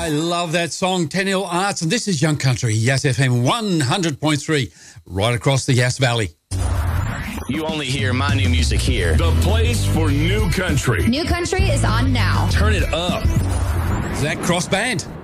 I love that song, 10 Hill Arts, and this is Young Country, Yass FM 100.3, right across the Yass Valley. You only hear my new music here. The place for new country. New country is on now. Turn it up. Zach Cross Band.